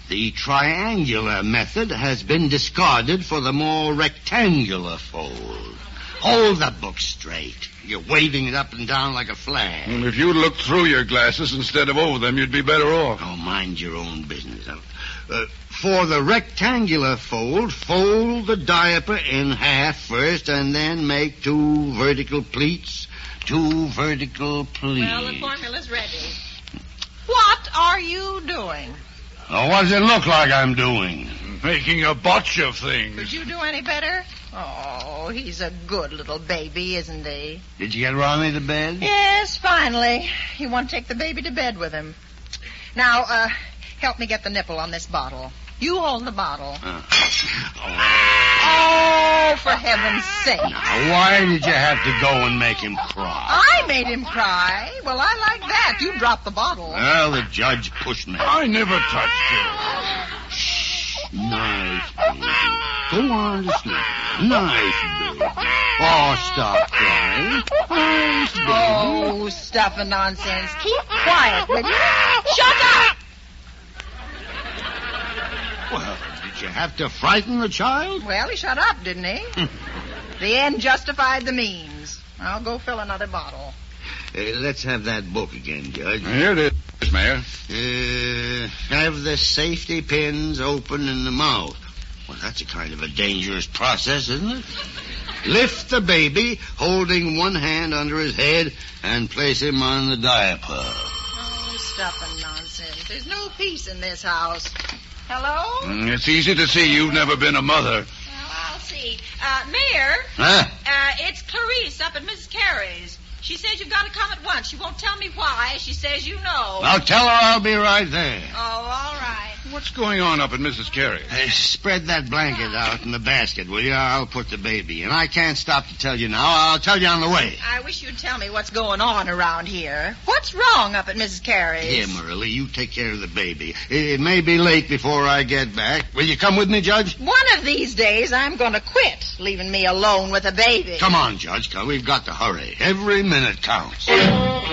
The triangular method has been discarded for the more rectangular fold. Hold the book straight. You're waving it up and down like a flag. Well, if you'd look through your glasses instead of over them, you'd be better off. Oh, mind your own business. For the rectangular fold the diaper in half first and then make 2 vertical pleats. 2 vertical pleats. Well, the formula's ready. What are you doing? Oh, what does it look like I'm doing? Making a botch of things. Could you do any better? Oh, he's a good little baby, isn't he? Did you get Ronnie to bed? Yes, finally. You want to take the baby to bed with him. Now, help me get the nipple on this bottle. You hold the bottle. Oh, for heaven's sake. Now, why did you have to go and make him cry? I made him cry. Well, I like that. You dropped the bottle. Well, the judge pushed me. I never touched him. Nice baby. Go on to sleep. Nice baby. Oh, stop crying. Nice baby. Oh, stuff and nonsense. Keep quiet, will you? Shut up! Well, did you have to frighten the child? Well, he shut up, didn't he? The end justified the means. I'll go fill another bottle. Let's have that book again, Judge. Here it is, Mayor. Have the safety pins open in the mouth. Well, that's a kind of a dangerous process, isn't it? Lift the baby, holding one hand under his head, and place him on the diaper. Oh, stuff and nonsense. There's no peace in this house. Hello? It's easy to see you've never been a mother. Well, I'll see. Mayor? Huh? It's Clarice up at Mrs. Carey's. She says you've got to come at once. She won't tell me why. She says you know. I'll tell her I'll be right there. Oh, all right. What's going on up at Mrs. Carey? Spread that blanket out in the basket, will you? I'll put the baby in. I can't stop to tell you now. I'll tell you on the way. I wish you'd tell me what's going on around here. What's wrong up at Mrs. Carey's? Here, Marilla, you take care of the baby. It may be late before I get back. Will you come with me, Judge? One of these days, I'm going to quit leaving me alone with a baby. Come on, Judge. We've got to hurry. Every minute counts.